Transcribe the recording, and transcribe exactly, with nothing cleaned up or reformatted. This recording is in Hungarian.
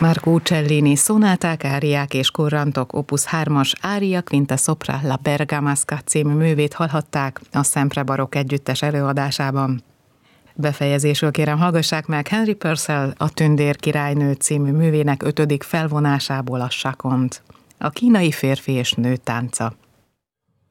Marco Cellini szonáták, áriák és korrantok opus hármas ária quinta sopra la Bergamasca című művét hallhatták a Sempre Barokk együttes előadásában. Befejezésül kérem hallgassák meg Henry Purcell a Tündér királynő című művének ötödik felvonásából a Sakont, a kínai férfi és nő tánca.